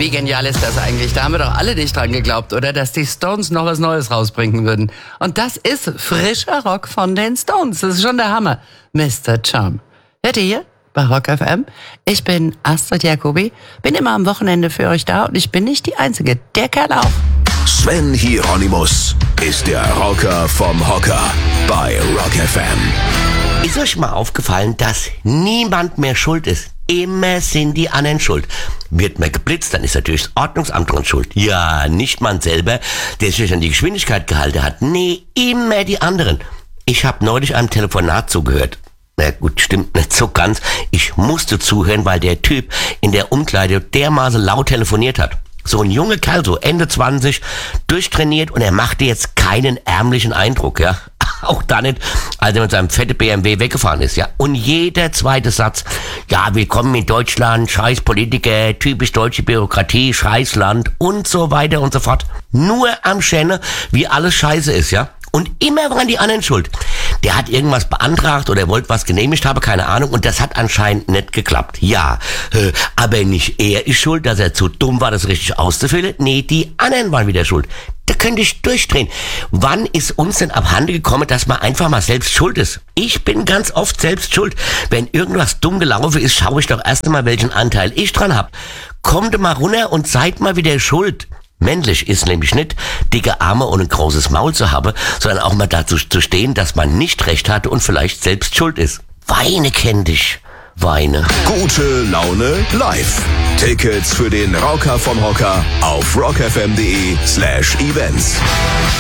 Wie genial ist das eigentlich? Da haben wir doch alle nicht dran geglaubt, oder? Dass die Stones noch was Neues rausbringen würden. Und das ist frischer Rock von den Stones. Das ist schon der Hammer. Mr. Charm. Hört ihr hier bei Rock FM? Ich bin Astrid Jacobi, bin immer am Wochenende für euch da und ich bin nicht die Einzige. Der Kerl auch. Sven Hieronymus ist der Rocker vom Hocker bei Rock FM. Ist euch mal aufgefallen, dass niemand mehr schuld ist? Immer sind die anderen schuld. Wird man geblitzt, dann ist natürlich das Ordnungsamt dran schuld. Ja, nicht man selber, der sich an die Geschwindigkeit gehalten hat. Nee, immer die anderen. Ich habe neulich einem Telefonat zugehört. Na gut, stimmt nicht so ganz. Ich musste zuhören, weil der Typ in der Umkleide dermaßen laut telefoniert hat. So ein junger Kerl, so Ende 20, durchtrainiert und er machte jetzt keinen ärmlichen Eindruck, ja. Auch da nicht, als er mit seinem fetten BMW weggefahren ist, ja. Und jeder zweite Satz, ja, willkommen in Deutschland, scheiß Politiker, typisch deutsche Bürokratie, scheiß Land und so weiter und so fort. Nur am Schenne, wie alles scheiße ist, ja. Und immer waren die anderen schuld. Der hat irgendwas beantragt oder wollte was genehmigt haben, keine Ahnung. Und das hat anscheinend nicht geklappt. Ja, aber nicht er ist schuld, dass er zu dumm war, das richtig auszufüllen. Nee, die anderen waren wieder schuld. Da könnte ich durchdrehen. Wann ist uns denn abhanden gekommen, dass man einfach mal selbst schuld ist? Ich bin ganz oft selbst schuld. Wenn irgendwas dumm gelaufen ist, schaue ich doch erst einmal, welchen Anteil ich dran hab. Kommt mal runter und seid mal wieder schuld. Männlich ist nämlich nicht, dicke Arme und ein großes Maul zu haben, sondern auch mal dazu zu stehen, dass man nicht recht hatte und vielleicht selbst schuld ist. Weine kenn dich. Weine. Gute Laune live. Tickets für den Rocker vom Hocker auf rockfm.de/events.